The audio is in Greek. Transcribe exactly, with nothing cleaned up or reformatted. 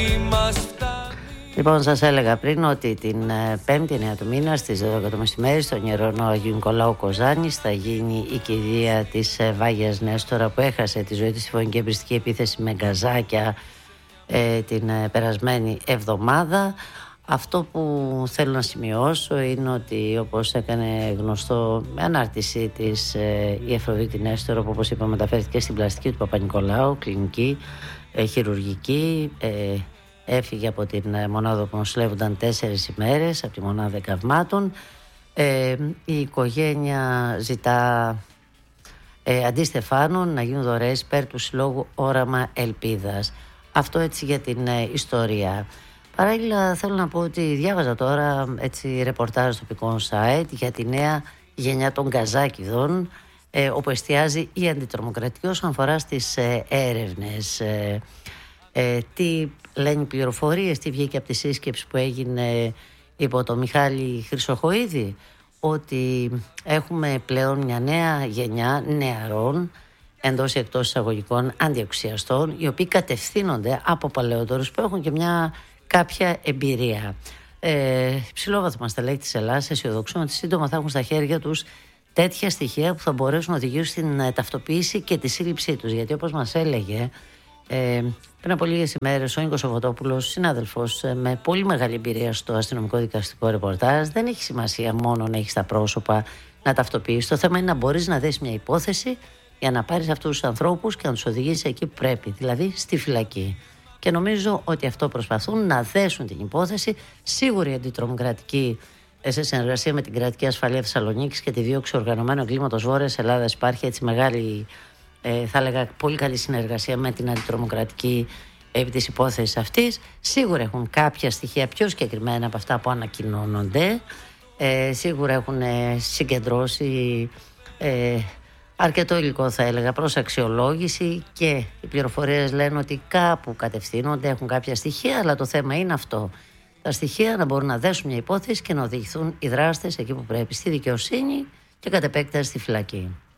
Λοιπόν, σας έλεγα πριν ότι την πέμπτη εννέα του μήνα στις δώδεκα το μεσημέρι στον Ιερώνο Αγίου Νικολάου Κοζάνης θα γίνει η κηδεία της Βάγιας Νέστορα, που έχασε τη ζωή της στη φωνική εμπριστική επίθεση με γκαζάκια ε, την ε, περασμένη εβδομάδα. Αυτό που θέλω να σημειώσω είναι ότι, όπως έκανε γνωστό με ανάρτησή της ε, η Αφροδίτη Νέστορα, που όπως είπα μεταφέρθηκε στην πλαστική του Παπα-Νικολάου, κλινική, ε, χειρουργική, ε, έφυγε από την μονάδα που νοσηλεύονταν τέσσερις ημέρες, από τη μονάδα εγκαυμάτων. Ε, η οικογένεια ζητά ε, αντί Στεφάνων να γίνουν δωρεές υπέρ του συλλόγου Όραμα Ελπίδας. Αυτό έτσι για την ε, ιστορία. Παράλληλα θέλω να πω ότι διάβαζα τώρα έτσι ρεπορτάζ τοπικών site για τη νέα γενιά των Καζάκηδων, ε, όπου εστιάζει η αντιτρομοκρατική όσον αφορά στις ε, έρευνες. Ε, ε, τι λένε οι πληροφορίες, τι βγήκε από τη σύσκεψη που έγινε υπό τον Μιχάλη Χρυσοχοΐδη, ότι έχουμε πλέον μια νέα γενιά νεαρών, εντός ή εκτός εισαγωγικών, αντιεξουσιαστών, οι οποίοι κατευθύνονται από παλαιότερους που έχουν και μια κάποια εμπειρία. Ε, ψηλόβαθμα στελέχη της Ελλάδας αισιοδοξούν ότι σύντομα θα έχουν στα χέρια τους τέτοια στοιχεία που θα μπορέσουν να οδηγήσουν στην ταυτοποίηση και τη σύλληψή τους. Γιατί, όπως μας έλεγε ε, πριν από λίγες ημέρες ο Νίκος Φωτόπουλος, συνάδελφος ε, με πολύ μεγάλη εμπειρία στο αστυνομικό δικαστικό ρεπορτάζ, δεν έχει σημασία μόνο να έχεις τα πρόσωπα να ταυτοποιήσεις. Το θέμα είναι να μπορείς να δεις μια υπόθεση για να πάρεις αυτούς τους ανθρώπους και να τους οδηγήσεις εκεί που πρέπει, δηλαδή στη φυλακή. Και νομίζω ότι αυτό προσπαθούν, να δέσουν την υπόθεση. Σίγουρη αντιτρομοκρατική, σε συνεργασία με την Κρατική Ασφαλεία Θεσσαλονίκης και τη δίωξη οργανωμένου εγκλήματος Βόρειας Ελλάδας, υπάρχει έτσι μεγάλη, ε, θα έλεγα πολύ καλή συνεργασία με την αντιτρομοκρατική επί της υπόθεσης αυτής. Σίγουρα έχουν κάποια στοιχεία πιο συγκεκριμένα από αυτά που ανακοινώνονται. Ε, σίγουρα έχουν συγκεντρώσει ε, αρκετό υλικό, θα έλεγα, προς αξιολόγηση, και οι πληροφορίες λένε ότι κάπου κατευθύνονται, έχουν κάποια στοιχεία, αλλά το θέμα είναι αυτό. Τα στοιχεία να μπορούν να δέσουν μια υπόθεση και να οδηγηθούν οι δράστες εκεί που πρέπει, στη δικαιοσύνη και κατ' επέκταση στη φυλακή.